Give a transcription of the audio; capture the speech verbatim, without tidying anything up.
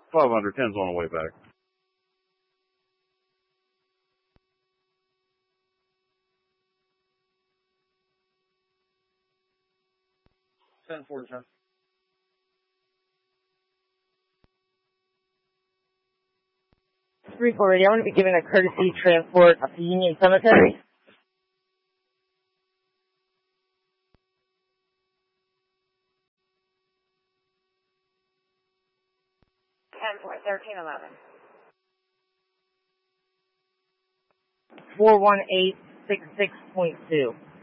five under ten's on the way back. ten four ten. three four radio, I'm going to be giving a courtesy transport up to Union Cemetery. ten four, thirteen eleven. four one eight six six point two.